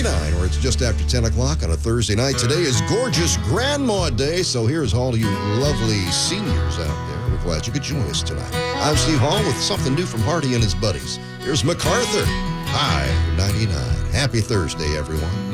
99, where it's just after 10 o'clock on a Thursday night. Today is Gorgeous Grandma Day, so here's all you lovely seniors out there. We're glad you could join us tonight. I'm Steve Hall with something new from Hardy and his buddies. Here's MacArthur. Hi, 99. Happy Thursday, everyone.